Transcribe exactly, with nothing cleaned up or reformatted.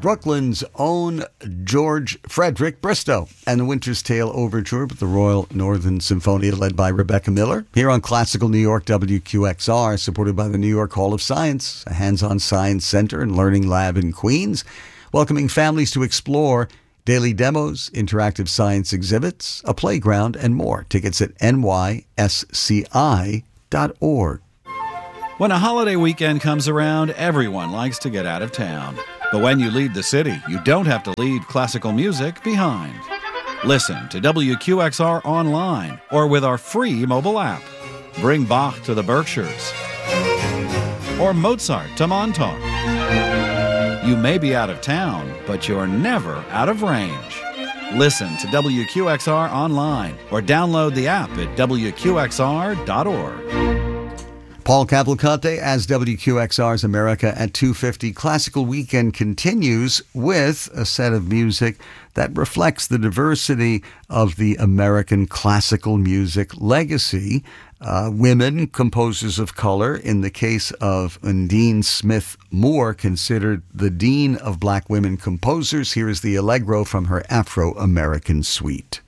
Brooklyn's own George Frederick Bristow and the Winter's Tale Overture with the Royal Northern Symphonia led by Rebecca Miller. Here on Classical New York W Q X R, supported by the New York Hall of Science, a hands-on science center and learning lab in Queens, welcoming families to explore daily demos, interactive science exhibits, a playground, and more. Tickets at N Y S C I dot org. When a holiday weekend comes around, everyone likes to get out of town. But when you leave the city, you don't have to leave classical music behind. Listen to W Q X R online or with our free mobile app. Bring Bach to the Berkshires or Mozart to Montauk. You may be out of town, but you're never out of range. Listen to W Q X R online or download the app at W Q X R dot org. Paul Cavalcante as W Q X R's America at two fifty. Classical Weekend continues with a set of music that reflects the diversity of the American classical music legacy. Uh, women, composers of color, in the case of Undine Smith Moore, considered the dean of black women composers. Here is the Allegro from her Afro-American suite.